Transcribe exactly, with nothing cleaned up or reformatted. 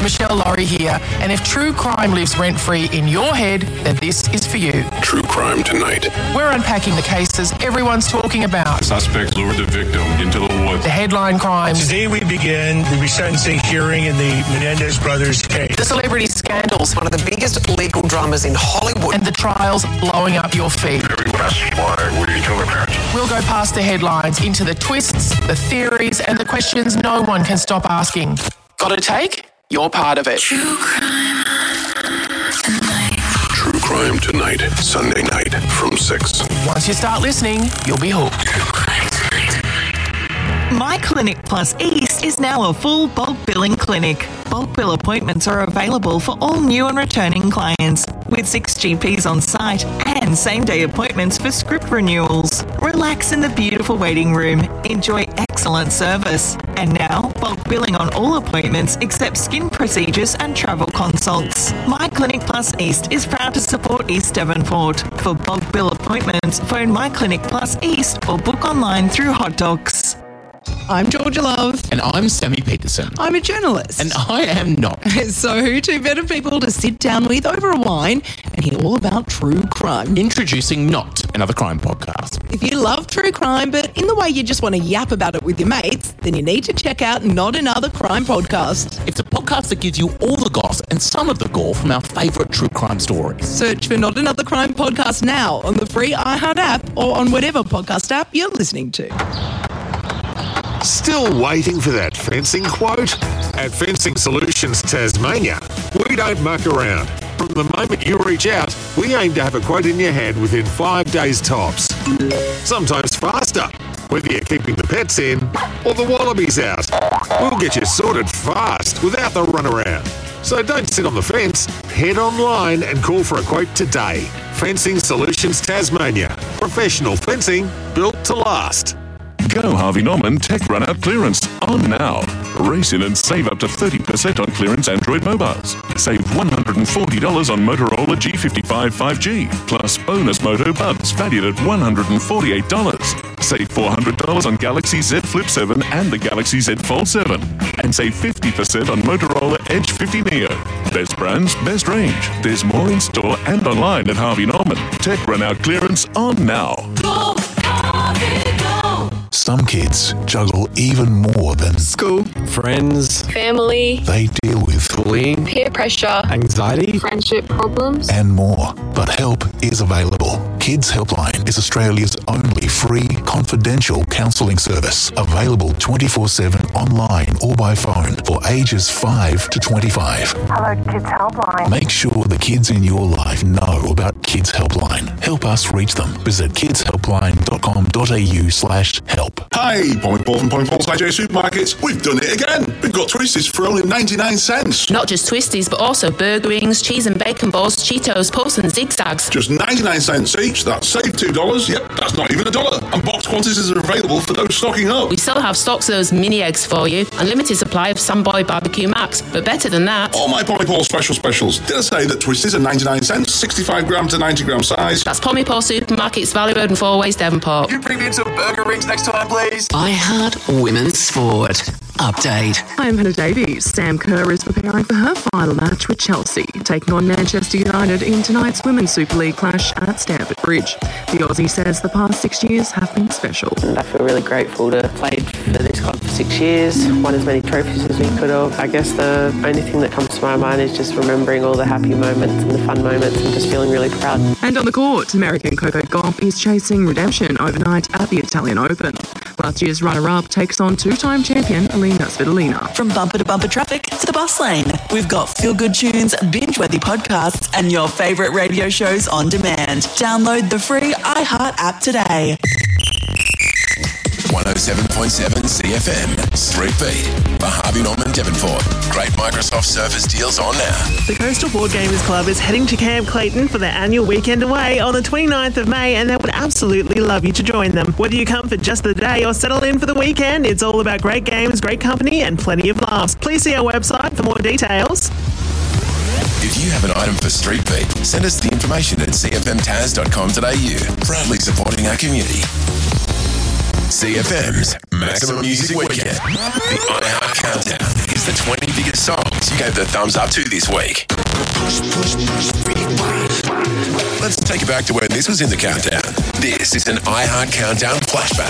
Michelle Laurie here, and if true crime lives rent-free in your head, then this is for you. True Crime Tonight. We're unpacking the cases everyone's talking about. Suspects lured the victim into the woods. The headline crimes. Today we begin the resentencing hearing in the Menendez brothers case. The celebrity scandals. One of the biggest legal dramas in Hollywood. And the trials blowing up your feed. Everyone asks why were you told about it? We'll go past the headlines into the twists, the theories, and the questions no one can stop asking. Got a take? You're part of it. True Crime Tonight. True Crime Tonight, Sunday night from six. Once you start listening, you'll be hooked. True Crime Tonight. My Clinic Plus East is now a full bulk billing clinic. Bulk bill appointments are available for all new and returning clients, with six G Ps on site and same-day appointments for script renewals. Relax in the beautiful waiting room. Enjoy excellent service. And now, bulk billing on all appointments except skin procedures and travel consults. My Clinic Plus East is proud to support East Devonport. For bulk bill appointments, phone My Clinic Plus East or book online through Hot Docs. I'm Georgia Love. And I'm Sammy Peterson. I'm a journalist. And I am not. So who two better people to sit down with over a wine and hear all about true crime? Introducing Not, another crime podcast. If you love true crime, but in the way you just want to yap about it with your mates, then you need to check out Not Another Crime Podcast. It's a podcast that gives you all the goss and some of the gore from our favourite true crime stories. Search for Not Another Crime Podcast now on the free iHeart app or on whatever podcast app you're listening to. Still waiting for that fencing quote? At Fencing Solutions Tasmania, we don't muck around. From the moment you reach out, we aim to have a quote in your hand within five days tops. Sometimes faster, whether you're keeping the pets in or the wallabies out. We'll get you sorted fast without the runaround. So don't sit on the fence, head online and call for a quote today. Fencing Solutions Tasmania. Professional fencing built to last. Go Harvey Norman Tech Run Out Clearance on now. Race in and save up to thirty percent on clearance Android mobiles. Save one hundred forty dollars on Motorola G fifty-five five G, plus bonus Moto Buds valued at one hundred forty-eight dollars. Save four hundred dollars on Galaxy Z Flip seven and the Galaxy Z Fold seven. And save fifty percent on Motorola Edge fifty Neo. Best brands, best range. There's more in store and online at Harvey Norman. Tech Run Out Clearance on now. Go, Harvey, go. Some kids juggle even more than school, friends, family. They deal with bullying, peer pressure, anxiety, friendship problems, and more. But help is available. Kids Helpline is Australia's only free, confidential counselling service, available twenty-four seven online or by phone for ages five to twenty-five. Hello, Kids Helpline. Make sure the kids in your life know about Kids Helpline. Help us reach them. Visit kidshelpline.com.au slash help. Hi, Pommy Paul from Pommy Paul's I J Supermarkets. We've done it again. We've got Twisties for only ninety-nine cents. Not just Twisties, but also burger rings, cheese and bacon balls, Cheetos, Puffs and Zigzags. Just ninety-nine cents each. That's save two dollars. Yep, that's not even a dollar. And box quantities are available for those stocking up. We still have stocks of those mini eggs for you. Unlimited supply of Samboy Barbecue Max. But better than that, all my Pommy Paul special specials. Did I say that Twisties are ninety-nine cents, sixty-five gram to ninety gram size? That's Pommy Paul Supermarkets, Valley Road and Four Ways, Devonport. Can you bring me in some burger rings next time, please? iHeart Women's Sport. Update. I'm Hannah Davies. Sam Kerr is preparing for her final match with Chelsea, taking on Manchester United in tonight's Women's Super League clash at Stamford Bridge. The Aussie says the past six years have been special. And I feel really grateful to have played for this club for six years, won as many trophies as we could have. I guess the only thing that comes to my mind is just remembering all the happy moments and the fun moments and just feeling really proud. And on the court, American Coco Gauff is chasing redemption overnight at the Italian Open. Last year's runner-up takes on two-time champion Alina Svitolina. From bumper to bumper traffic to the bus lane, we've got feel-good tunes, binge-worthy podcasts, and your favourite radio shows on demand. Download the free iHeart app today. one oh seven point seven C F M. Street Beat for Harvey Norman Devonport. Great Microsoft Surface deals on now. The Coastal Board Gamers Club is heading to Camp Clayton for their annual weekend away on the twenty-ninth of May, and they would absolutely love you to join them. Whether you come for just the day or settle in for the weekend, it's all about great games, great company, and plenty of laughs. Please see our website for more details. If you have an item for Street Beat, send us the information at c f m taz dot com dot a u. Proudly supporting our community. C F M's Maximum Music Weekend. The iHeart Countdown is the twenty biggest songs you gave the thumbs up to this week. Let's take you back to when this was in the countdown. This is an iHeart Countdown flashback.